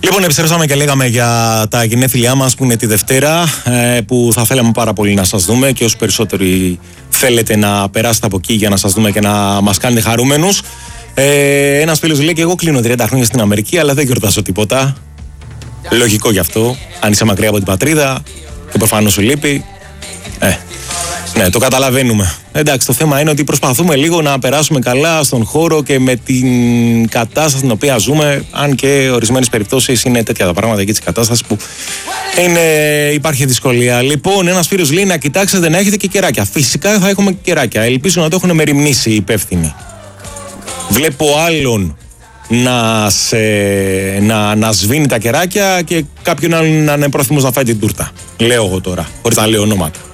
Λοιπόν, επιστρέψαμε και λέγαμε για τα γενέθλιά μας που είναι τη Δευτέρα, που θα θέλαμε πάρα πολύ να σας δούμε και όσο περισσότεροι θέλετε να περάσετε από εκεί για να σας δούμε και να μας κάνετε χαρούμενους. Ένας φίλος λέει και εγώ κλείνω 30 χρόνια στην Αμερική, αλλά δεν γιορτάζω τίποτα. Λογικό γι' αυτό. Αν είσαι μακριά από την πατρίδα και προφανώς σου λείπει. Ναι, το καταλαβαίνουμε. Εντάξει, το θέμα είναι ότι προσπαθούμε λίγο να περάσουμε καλά στον χώρο και με την κατάσταση στην οποία ζούμε. Αν και ορισμένες περιπτώσεις είναι τέτοια τα πράγματα εκεί της κατάστασης που υπάρχει δυσκολία. Λοιπόν, ένας φίλος λέει να κοιτάξετε να έχετε και κεράκια. Φυσικά θα έχουμε και κεράκια. Ελπίζω να το έχουν μεριμνήσει οι υπεύθυνοι. Βλέπω άλλον να σβήνει τα κεράκια και κάποιον άλλον να είναι πρόθυμος να φάει την τούρτα. Λέω εγώ τώρα, χωρίς να λέω ονόματα.